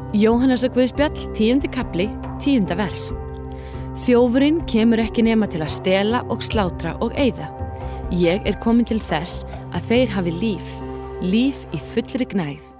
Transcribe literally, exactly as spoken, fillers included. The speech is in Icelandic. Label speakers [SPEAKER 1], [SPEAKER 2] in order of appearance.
[SPEAKER 1] Jóhannesar Guðspjall, tíundi kafli, tíunda vers. Þjófurinn kemur ekki nema til að stela og slátra og eyða. Ég er komin til þess að þeir hafi líf, líf í fullri gnægð.